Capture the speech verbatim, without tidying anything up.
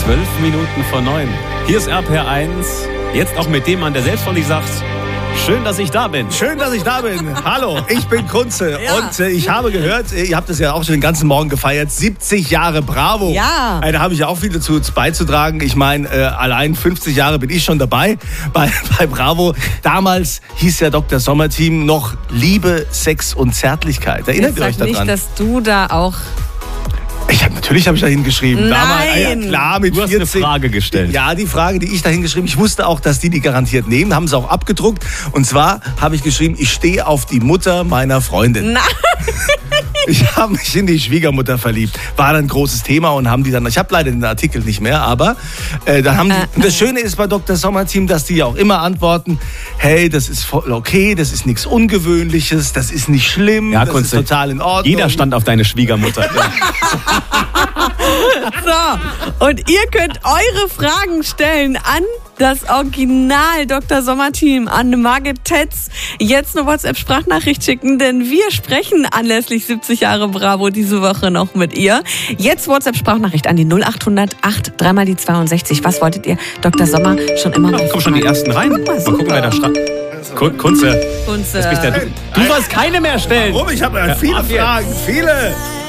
Zwölf Minuten vor neun. Hier ist R P R eins. Jetzt auch mit dem Mann, der selbst von sich sagt, schön, dass ich da bin. Schön, dass ich da bin. Hallo, ich bin Kunze. Ja. Und äh, ich habe gehört, ihr habt es ja auch schon den ganzen Morgen gefeiert, siebzig Jahre Bravo. Ja. Äh, da habe ich ja auch viel dazu beizutragen. Ich meine, äh, allein fünfzig Jahre bin ich schon dabei bei, bei Bravo. Damals hieß ja Doktor Sommer-Team noch Liebe, Sex und Zärtlichkeit. Erinnert Jetzt ihr euch sag daran? nicht, dass du da auch... Ich hab, natürlich habe ich da hingeschrieben. Nein. Damals, ja, klar, mit Du hast vierzig. eine Frage gestellt. Ja, die Frage, die ich da hingeschrieben, ich wusste auch, dass die die garantiert nehmen, haben sie auch abgedruckt. Und zwar habe ich geschrieben, ich stehe auf die Mutter meiner Freundin. Nein. Ich habe mich in die Schwiegermutter verliebt. War dann ein großes Thema und haben die dann, ich habe leider den Artikel nicht mehr, aber äh, da haben die, Äh, und das Schöne ist bei Doktor Sommer-Team, dass die ja auch immer antworten, hey, das ist voll okay, das ist nichts Ungewöhnliches, das ist nicht schlimm, Ja, das Kunze, ist total in Ordnung. Jeder stand auf deine Schwiegermutter. So, und ihr könnt eure Fragen stellen an das Original Doktor Sommer-Team, an Margit Tetz. Jetzt eine WhatsApp-Sprachnachricht schicken, denn wir sprechen anlässlich siebzig Jahre Bravo diese Woche noch mit ihr. Jetzt WhatsApp-Sprachnachricht an die null acht hundert acht, dreimal die zweiundsechzig. Was wolltet ihr Doktor Sommer schon immer mal Komm schon die ersten rein. Guck mal, Mal gucken, super. wer da schreibt. Kun- Kunze, Kunze. das bist ja du. Du sollst keine mehr stellen. Warum? Ich habe ja viele ab jetzt. Fragen, viele.